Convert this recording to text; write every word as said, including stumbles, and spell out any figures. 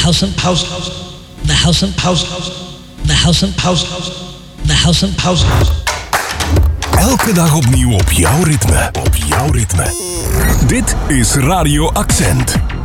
house and house, the house and house, the house and house, the house and house. Elke dag opnieuw op jouw ritme, op jouw ritme. Dit is Radio Accent.